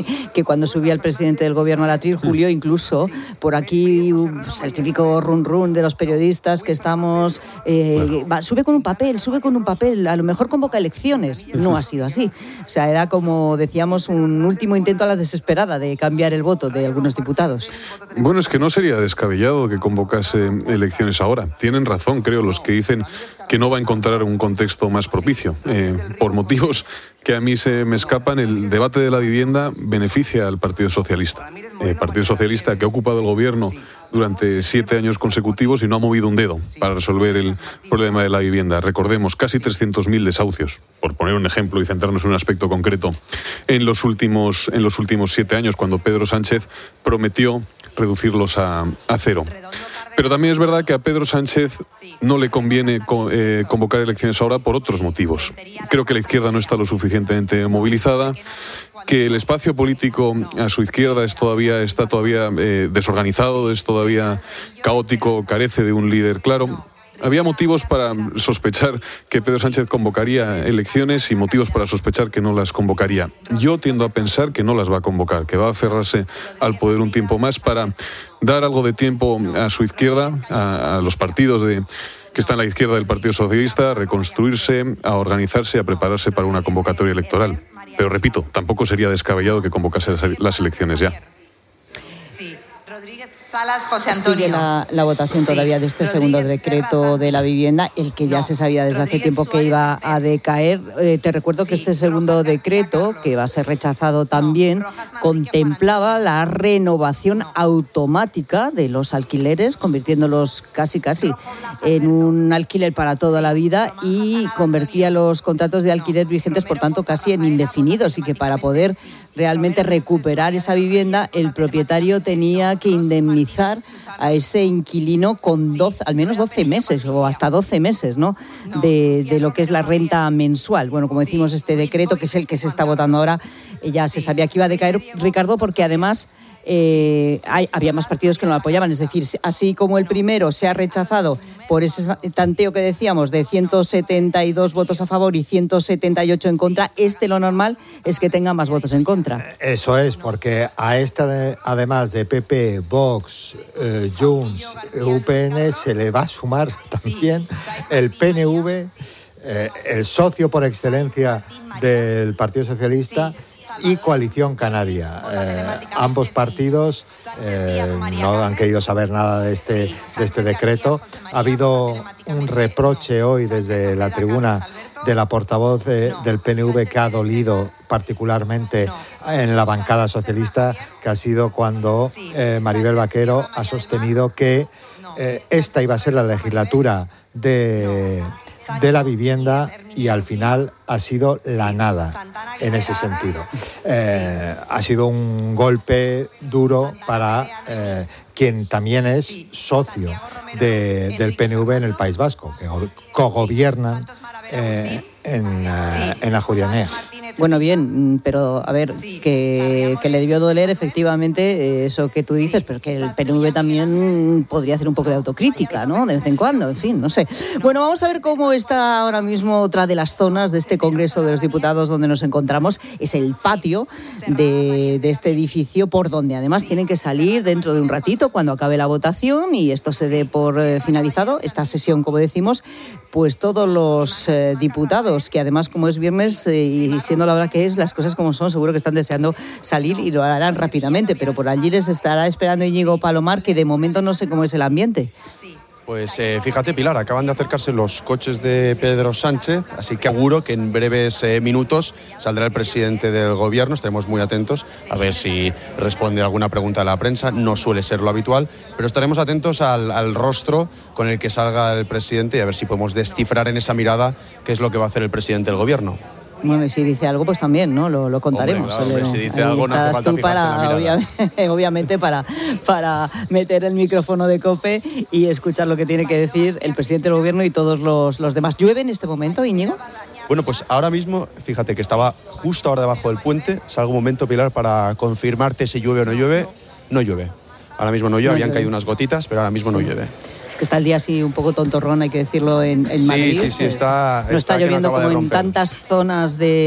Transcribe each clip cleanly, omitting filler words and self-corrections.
que cuando subía el presidente del gobierno al atril, Julio, incluso por aquí, pues, el típico run de los periodistas que estamos, sube con un papel, a lo mejor convoca elecciones. No ha sido así. O sea, era como decíamos un último intento a la desesperada de cambiar el voto de algunos diputados. Bueno, es que no sería descabellado que convocase elecciones ahora. Tienen razón, creo, los que dicen que no va a encontrar un contexto más propicio. Por motivos que a mí se me escapan, el debate de la vivienda beneficia al Partido Socialista. Partido Socialista que ha ocupado el gobierno durante 7 años consecutivos y no ha movido un dedo para resolver el problema de la vivienda. Recordemos, casi 300.000 desahucios, por poner un ejemplo y centrarnos en un aspecto concreto, en los últimos 7 años, cuando Pedro Sánchez prometió reducirlos a cero. Pero también es verdad que a Pedro Sánchez no le conviene convocar elecciones ahora por otros motivos. Creo que la izquierda no está lo suficientemente movilizada, que el espacio político a su izquierda está todavía desorganizado, es todavía caótico, carece de un líder claro. Había motivos para sospechar que Pedro Sánchez convocaría elecciones y motivos para sospechar que no las convocaría. Yo tiendo a pensar que no las va a convocar, que va a aferrarse al poder un tiempo más para dar algo de tiempo a su izquierda, a los partidos que están a la izquierda del Partido Socialista, a reconstruirse, a organizarse, a prepararse para una convocatoria electoral. Pero repito, tampoco sería descabellado que convocase las elecciones ya. Sigue la votación todavía de este segundo decreto de la vivienda, el que ya se sabía desde hace tiempo que iba a decaer. Te recuerdo que este segundo decreto, que va a ser rechazado también, contemplaba la renovación automática de los alquileres, convirtiéndolos casi en un alquiler para toda la vida, y convertía los contratos de alquiler vigentes, por tanto, casi en indefinidos, y que para poder realmente recuperar esa vivienda, el propietario tenía que indemnizar a ese inquilino con al menos 12 meses o hasta 12 meses, ¿no?, de lo que es la renta mensual. Bueno, como decimos, este decreto, que es el que se está votando ahora, ya se sabía que iba a decaer, Ricardo, porque además había más partidos que no lo apoyaban. Es decir, así como el primero se ha rechazado por ese tanteo que decíamos de 172 votos a favor y 178 en contra, lo normal es que tenga más votos en contra. Eso es, porque a además de PP, Vox, Junts, UPN, se le va a sumar también el PNV, el socio por excelencia del Partido Socialista, y Coalición Canaria. Ambos partidos no han querido saber nada de este decreto. Ha habido un reproche hoy desde la tribuna de la portavoz del PNV que ha dolido particularmente en la bancada socialista, que ha sido cuando Maribel Vaquero ha sostenido que esta iba a ser la legislatura de la vivienda, y al final ha sido la nada en ese sentido. Ha sido un golpe duro para quien también es socio del PNV en el País Vasco, que cogobiernan en la Judianea. Bueno, bien, pero a ver, que le debió doler efectivamente eso que tú dices, pero que el PNV también podría hacer un poco de autocrítica, ¿no?, de vez en cuando, en fin, no sé. Bueno, vamos a ver cómo está ahora mismo otra de las zonas de este Congreso de los Diputados donde nos encontramos. Es el patio de este edificio, por donde además tienen que salir dentro de un ratito cuando acabe la votación y esto se dé por finalizado, esta sesión, como decimos, pues todos los diputados, que además, como es viernes y siendo la hora que es, las cosas como son, seguro que están deseando salir y lo harán rápidamente, pero por allí les estará esperando Íñigo Palomar, que de momento no sé cómo es el ambiente. Pues fíjate, Pilar, acaban de acercarse los coches de Pedro Sánchez, así que seguro que en breves minutos saldrá el presidente del gobierno. Estaremos muy atentos a ver si responde alguna pregunta de la prensa. No suele ser lo habitual, pero estaremos atentos al rostro con el que salga el presidente y a ver si podemos descifrar en esa mirada qué es lo que va a hacer el presidente del gobierno. Bueno, y si dice algo, pues también, ¿no? Lo contaremos. Hombre, claro, si dice algo, no hace falta fijarse en la mirada. Obviamente para meter el micrófono de COPE y escuchar lo que tiene que decir el presidente del gobierno y todos los demás. ¿Llueve en este momento, Íñigo? Bueno, pues ahora mismo, fíjate que estaba justo ahora debajo del puente. Salgo un momento, Pilar, para confirmarte si llueve o no llueve. No llueve. Ahora mismo no llueve, habían caído unas gotitas, pero ahora mismo no llueve. Es que está el día así un poco tontorrón, hay que decirlo, en Madrid. Sí, no está lloviendo como en tantas zonas de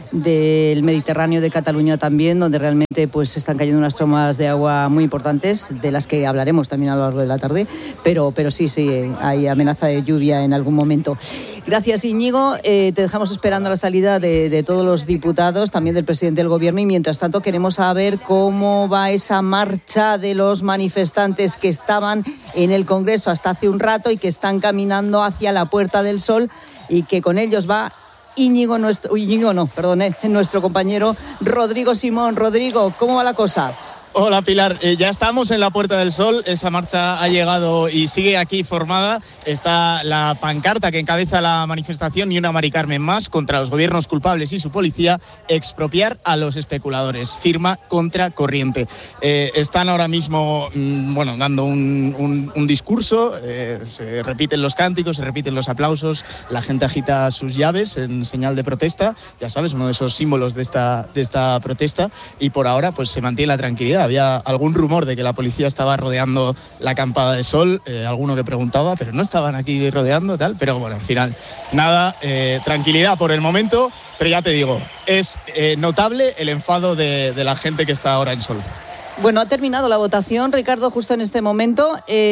del Mediterráneo, de Cataluña también, donde realmente pues están cayendo unas trombas de agua muy importantes, de las que hablaremos también a lo largo de la tarde, pero sí, hay amenaza de lluvia en algún momento. Gracias, Íñigo. Te dejamos esperando la salida de todos los diputados, también del presidente del Gobierno, y mientras tanto queremos saber cómo va esa marcha de los manifestantes que estaban en el Congreso hasta hace un rato y que están caminando hacia la Puerta del Sol, y que con ellos va nuestro compañero Rodrigo Simón. Rodrigo, ¿cómo va la cosa? Hola, Pilar. Ya estamos en la Puerta del Sol. Esa marcha ha llegado y sigue aquí formada. Está la pancarta que encabeza la manifestación y una Mari Carmen más contra los gobiernos culpables y su policía. Expropiar a los especuladores. Firma contra corriente. Están ahora mismo dando un discurso. Se repiten los cánticos, se repiten los aplausos. La gente agita sus llaves en señal de protesta. Ya sabes, uno de esos símbolos de esta protesta. Y por ahora pues se mantiene la tranquilidad. Había algún rumor de que la policía estaba rodeando la acampada de Sol, alguno que preguntaba, pero no estaban aquí rodeando, tal. Pero bueno, al final, nada, tranquilidad por el momento, pero ya te digo, es notable el enfado de la gente que está ahora en Sol. Bueno, ha terminado la votación, Ricardo, justo en este momento.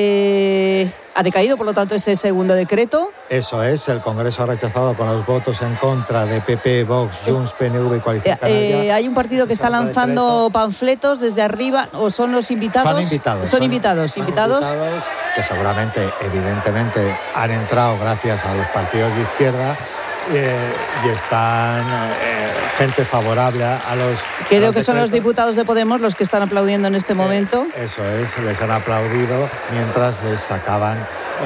Ha decaído, por lo tanto, ese segundo decreto. Eso es, el Congreso ha rechazado con los votos en contra de PP, Vox, Junts, PNV y Coalición Canaria. Hay un partido que está lanzando panfletos desde arriba, ¿o son los invitados? Son invitados. Que seguramente, evidentemente, han entrado gracias a los partidos de izquierda. Y están gente favorable a los... Creo que son los diputados de Podemos los que están aplaudiendo en este momento. Eso es, les han aplaudido mientras les sacaban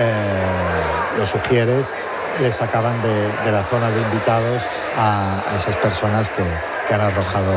los Ujieres, les sacaban de la zona de invitados a esas personas que han arrojado.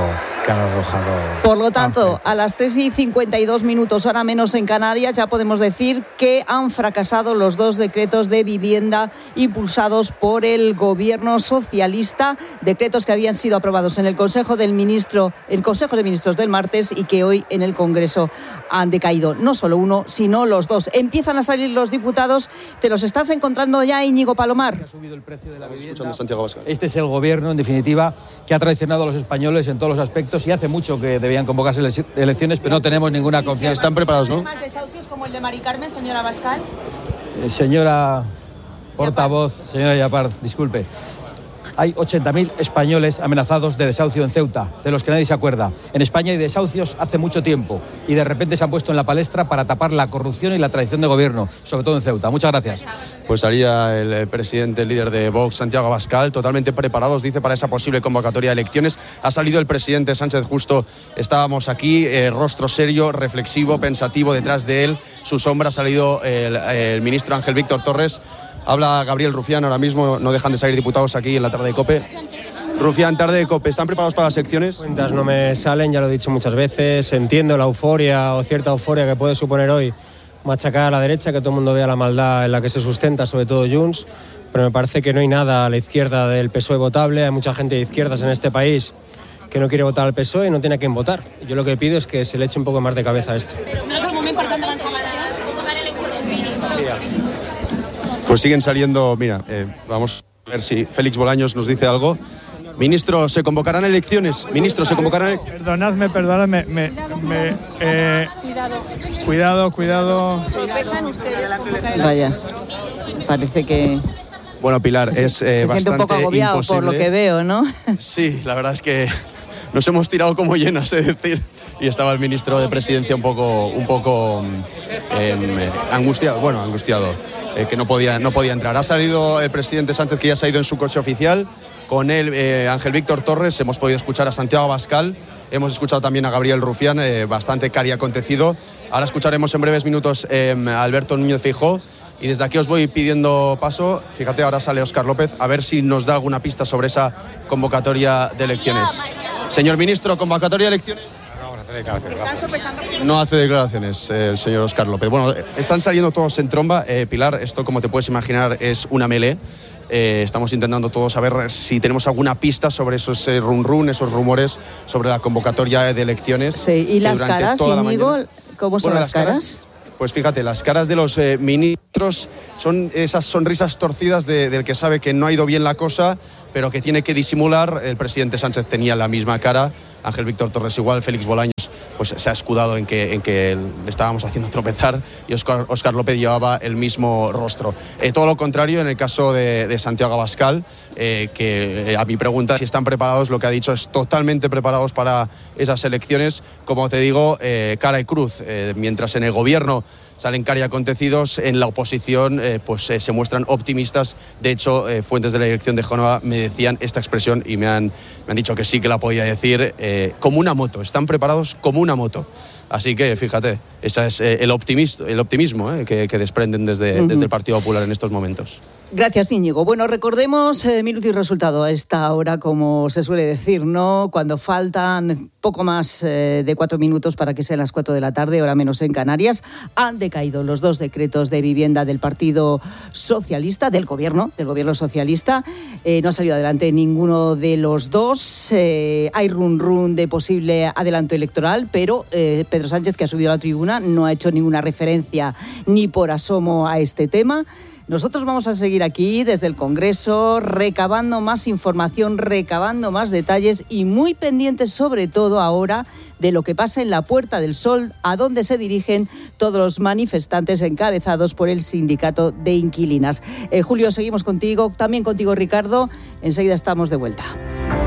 Por lo tanto, a las 3:52, hora menos en Canarias, ya podemos decir que han fracasado los dos decretos de vivienda impulsados por el gobierno socialista, decretos que habían sido aprobados en el Consejo de Ministros del martes y que hoy en el Congreso han decaído. No solo uno, sino los dos. Empiezan a salir los diputados. ¿Te los estás encontrando ya, Íñigo Palomar? Ha subido el precio de la vivienda. Este es el gobierno, en definitiva, que ha traicionado a los españoles en todos los aspectos, y hace mucho que debían convocarse elecciones, pero no tenemos ninguna confianza. ¿Están preparados, no? ¿Más desahucios como el de Mari Carmen, señora Abascal? Señora portavoz, señora Yapar, disculpe. Hay 80.000 españoles amenazados de desahucio en Ceuta, de los que nadie se acuerda. En España hay desahucios hace mucho tiempo y de repente se han puesto en la palestra para tapar la corrupción y la traición de gobierno, sobre todo en Ceuta. Muchas gracias. Pues salía el presidente, el líder de Vox, Santiago Abascal, totalmente preparados, dice, para esa posible convocatoria de elecciones. Ha salido el presidente Sánchez justo, estábamos aquí, rostro serio, reflexivo, pensativo, detrás de él, su sombra, ha salido el ministro Ángel Víctor Torres. Habla Gabriel Rufián, ahora mismo no dejan de salir diputados aquí en la tarde de COPE. Rufián, tarde de COPE, ¿están preparados para las secciones? Cuentas no me salen, ya lo he dicho muchas veces, entiendo la euforia o cierta euforia que puede suponer hoy machacar a la derecha, que todo el mundo vea la maldad en la que se sustenta, sobre todo Junts, pero me parece que no hay nada a la izquierda del PSOE votable, hay mucha gente de izquierdas en este país que no quiere votar al PSOE y no tiene a quién votar. Yo lo que pido es que se le eche un poco más de cabeza a esto. ¿No es el momento importante de la información? Pues siguen saliendo, mira, vamos a ver si Félix Bolaños nos dice algo. Ministro, ¿se convocarán elecciones? Ministro, ¿se convocarán elecciones? Perdonadme. Cuidado. ¿Sorpresan ustedes? Vaya, parece que... Bueno, Pilar, se siente un poco agobiado imposible. por lo que veo, ¿no? Sí, la verdad es que nos hemos tirado como llenas, es decir, y estaba el ministro de Presidencia un poco angustiado, que no podía entrar. Ha salido el presidente Sánchez, que ya se ha ido en su coche oficial. Con él, Ángel Víctor Torres, hemos podido escuchar a Santiago Abascal, hemos escuchado también a Gabriel Rufián, bastante cari acontecido. Ahora escucharemos en breves minutos a Alberto Núñez Feijóo. Y desde aquí os voy pidiendo paso. Fíjate, ahora sale Óscar López, a ver si nos da alguna pista sobre esa convocatoria de elecciones. Señor ministro, ¿convocatoria de elecciones? No hace declaraciones el señor Óscar López. Bueno, están saliendo todos en tromba. Pilar, esto, como te puedes imaginar, es una melee. Estamos intentando todos saber si tenemos alguna pista sobre esos esos rumores sobre la convocatoria de elecciones. Sí, ¿y las caras, Íñigo? ¿Cómo son las caras? pues fíjate, las caras de los ministros son esas sonrisas torcidas del que sabe que no ha ido bien la cosa, pero que tiene que disimular. El presidente Sánchez tenía la misma cara, Ángel Víctor Torres igual, Félix Bolaños pues se ha escudado en que le estábamos haciendo tropezar, y Óscar López llevaba el mismo rostro. Todo lo contrario en el caso de Santiago Abascal, que a mi pregunta si están preparados, lo que ha dicho es totalmente preparados para esas elecciones, como te digo, cara y cruz. Mientras en el gobierno salen cara y acontecidos, en la oposición se muestran optimistas. De hecho, fuentes de la dirección de Génova me decían esta expresión y me han dicho que sí que la podía decir, como una moto, están preparados como una moto. Así que fíjate, ese es el optimismo que desprenden desde el Partido Popular en estos momentos. Gracias, Íñigo. Bueno, recordemos minuto y resultado a esta hora, como se suele decir, ¿no? Cuando faltan poco más de 4 minutos para que sean las 4 de la tarde, hora menos en Canarias, han decaído los 2 decretos de vivienda del Partido Socialista, del Gobierno Socialista. No ha salido adelante ninguno de los dos. Hay run de posible adelanto electoral, pero Pedro Sánchez, que ha subido a la tribuna, no ha hecho ninguna referencia ni por asomo a este tema. Nosotros vamos a seguir aquí desde el Congreso, recabando más información, recabando más detalles y muy pendientes sobre todo ahora de lo que pasa en la Puerta del Sol, a donde se dirigen todos los manifestantes encabezados por el sindicato de inquilinas. Julio, seguimos contigo, también contigo, Ricardo. Enseguida estamos de vuelta.